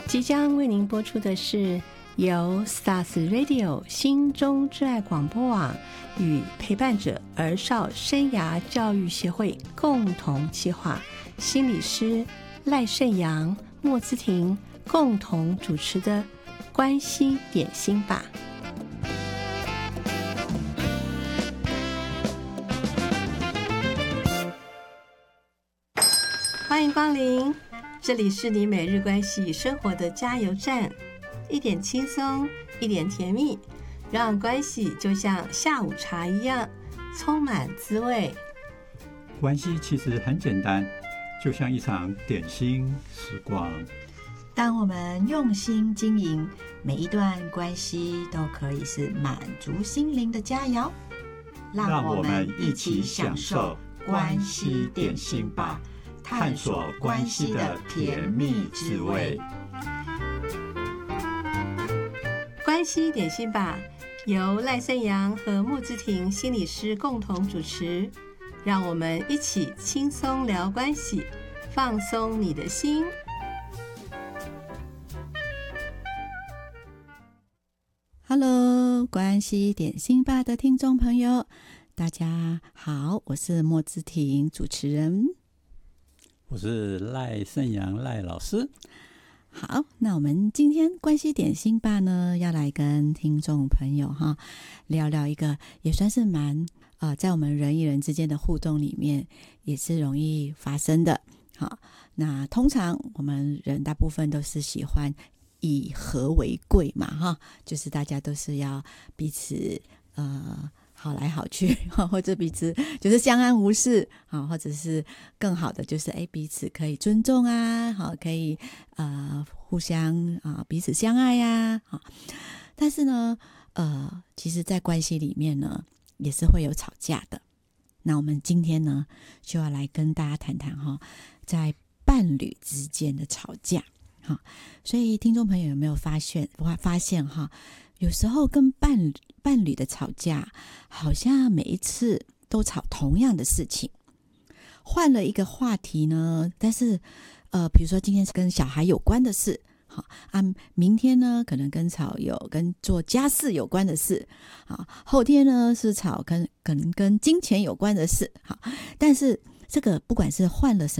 即将为您播出的是由 Stars Radio 心中之爱广播网与陪伴者儿少生涯教育协会共同企划，心理师赖胜阳、莫姿婷共同主持的关系点心吧。欢迎光临，这里是你每日关系与生活的加油站，一点轻松，一点甜蜜，让关系就像下午茶一样充满滋味。 关系其实很简单，就像一场点心时光。 当我们用心经营，每一段关系都可以是满足心灵的佳肴。 让我们一起享受关系点心吧，探索关系的甜蜜滋味。 关系点心吧，由赖胜阳和莫姿婷心理师共同主持，让我们一起轻松聊关系，放松你的心。 Hello， 关系点心吧的听众朋友，大家好，我是莫姿婷主持人， 我是赖胜阳赖老师。 好，那我们今天关系点心吧呢，要来跟听众朋友聊聊一个也算是蛮在我们人与人之间的互动里面也是容易发生的。好，那通常我们人大部分都是喜欢以和为贵嘛，就是大家都是要彼此好来好去，或者彼此就是相安无事，或者是更好的就是彼此可以尊重啊，可以互相彼此相爱啊。但是呢其实在关系里面呢也是会有吵架的。那我们今天呢就要来跟大家谈谈在伴侣之间的吵架。所以听众朋友有没有发现有时候跟伴侣的吵架好像每一次都吵同样的事情，换了一个话题呢，但是比如说今天是跟小孩有关的事，明天呢可能跟做家事有关的事，后天呢是吵可能跟金钱有关的事。但是这个不管是换了什